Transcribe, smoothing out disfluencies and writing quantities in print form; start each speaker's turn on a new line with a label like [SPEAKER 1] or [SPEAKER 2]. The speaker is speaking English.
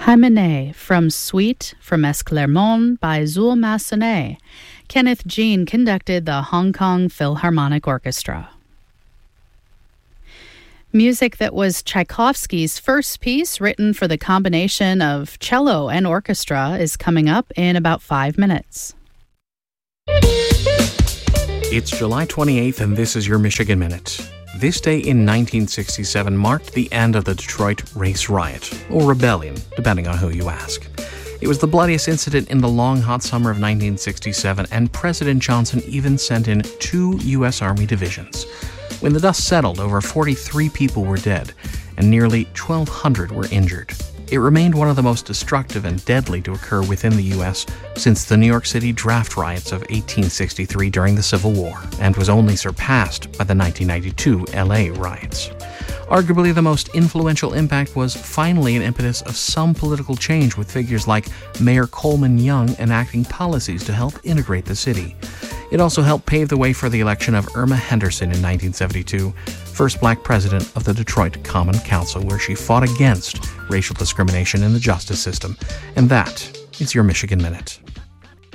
[SPEAKER 1] Hymenae from Suite from Esclarmonde by Zuul Massenet. Kenneth Jean conducted the Hong Kong Philharmonic Orchestra. Music that was Tchaikovsky's first piece written for the combination of cello and orchestra is coming up in about 5 minutes.
[SPEAKER 2] It's July 28th, and this is your Michigan Minute. This day in 1967 marked the end of the Detroit Race Riot, or Rebellion, depending on who you ask. It was the bloodiest incident in the long, hot summer of 1967, and President Johnson even sent in 2 U.S. Army divisions. When the dust settled, over 43 people were dead, and nearly 1,200 were injured. It remained one of the most destructive and deadly to occur within the U.S. since the New York City draft riots of 1863 during the Civil War, and was only surpassed by the 1992 L.A. riots. Arguably the most influential impact was finally an impetus of some political change, with figures like Mayor Coleman Young enacting policies to help integrate the city. It also helped pave the way for the election of Irma Henderson in 1972, first black president of the Detroit Common Council, where she fought against racial discrimination in the justice system. And that is your Michigan Minute.